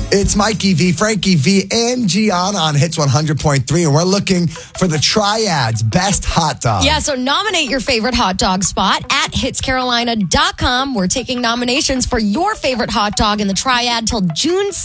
It's Mikey V, Frankie V, and Gianna on Hits 100.3, and we're looking for the Triad's best hot dog. Yeah, so nominate your favorite hot dog spot at hitscarolina.com. We're taking nominations for your favorite hot dog in the Triad till June